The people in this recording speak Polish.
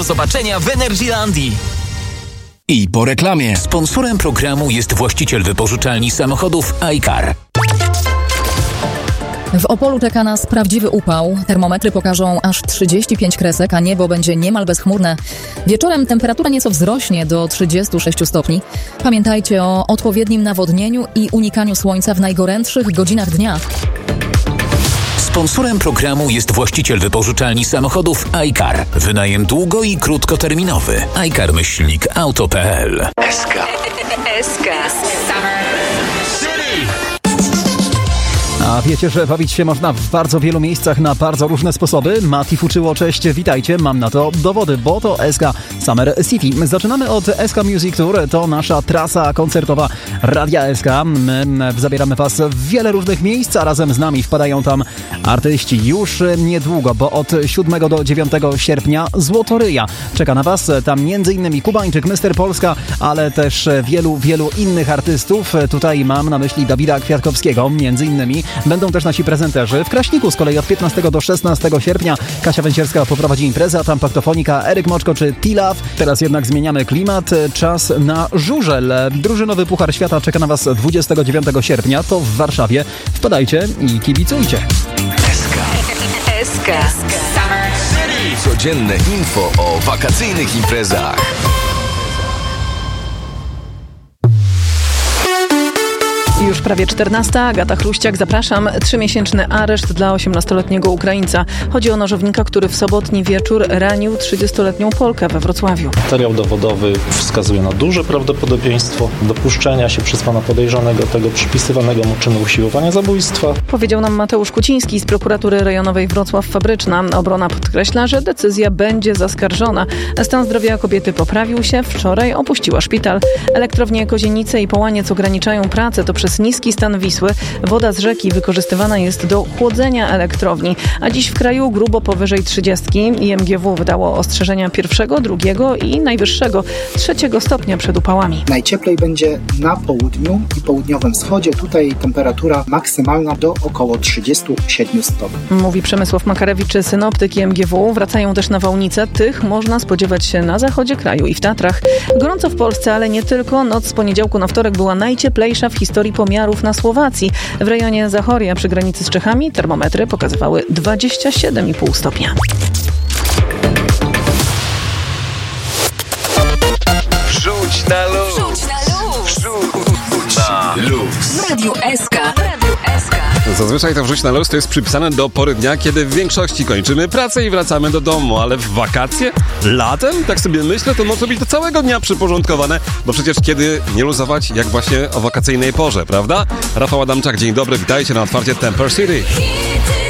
do zobaczenia w Energylandii. I po reklamie. Sponsorem programu jest właściciel wypożyczalni samochodów iCar. W Opolu czeka nas prawdziwy upał. Termometry pokażą aż 35 kresek, a niebo będzie niemal bezchmurne. Wieczorem temperatura nieco wzrośnie do 36 stopni. Pamiętajcie o odpowiednim nawodnieniu i unikaniu słońca w najgorętszych godzinach dnia. Sponsorem programu jest właściciel wypożyczalni samochodów iCar. Wynajem długo- i krótkoterminowy. iCar-auto.pl. SK. A wiecie, że bawić się można w bardzo wielu miejscach na bardzo różne sposoby? Mati Fuczyło, cześć, witajcie, mam na to dowody, bo to SK Summer City. Zaczynamy od SK Music Tour, to nasza trasa koncertowa Radia SK. My zabieramy was w wiele różnych miejsc, a razem z nami wpadają tam artyści już niedługo, bo od 7 do 9 sierpnia Złotoryja czeka na was. Tam m.in. Kubańczyk, Mr. Polska, ale też wielu innych artystów. Tutaj mam na myśli Dawida Kwiatkowskiego, m.in. Będą też nasi prezenterzy. W Kraśniku z kolei od 15 do 16 sierpnia Kasia Węcierska poprowadzi imprezę, a tam Paktofonika, Eryk Moczko czy T-Love. Teraz jednak zmieniamy klimat. Czas na żużel. Drużynowy Puchar Świata czeka na was 29 sierpnia. To w Warszawie. Wpadajcie i kibicujcie. SK. Codzienne info o wakacyjnych imprezach. Już prawie 14. Agata Chruściak, zapraszam. 3-miesięczny areszt dla 18-letniego Ukraińca. Chodzi o nożownika, który w sobotni wieczór ranił 30-letnią Polkę we Wrocławiu. Materiał dowodowy wskazuje na duże prawdopodobieństwo dopuszczenia się przez pana podejrzanego tego przypisywanego mu czynu usiłowania zabójstwa. Powiedział nam Mateusz Kuciński z prokuratury rejonowej Wrocław Fabryczna. Obrona podkreśla, że decyzja będzie zaskarżona. Stan zdrowia kobiety poprawił się. Wczoraj opuściła szpital. Elektrownie Kozienice i Połaniec ograniczają pracę. To przez niski stan Wisły. Woda z rzeki wykorzystywana jest do chłodzenia elektrowni, a dziś w kraju grubo powyżej 30. IMGW wydało ostrzeżenia 1., 2. i najwyższego 3. stopnia przed upałami. Najcieplej będzie na południu i południowym wschodzie. Tutaj temperatura maksymalna do około 37 stopni. Mówi Przemysław Makarewicz, synoptyk IMGW. Wracają też nawałnice. Tych można spodziewać się na zachodzie kraju i w Tatrach. Gorąco w Polsce, ale nie tylko. Noc z poniedziałku na wtorek była najcieplejsza w historii pomiarów na Słowacji. W rejonie Zachoria przy granicy z Czechami termometry pokazywały 27,5 stopnia. Wrzuć na luz. Wrzuć na luz. W Radiu SK. Zazwyczaj to wrzuć na luz to jest przypisane do pory dnia, kiedy w większości kończymy pracę i wracamy do domu, ale w wakacje? Latem? Tak sobie myślę, to może być do całego dnia przyporządkowane, bo przecież kiedy nie luzować, jak właśnie o wakacyjnej porze, prawda? Rafał Adamczak, dzień dobry, witajcie na otwarcie Temper City.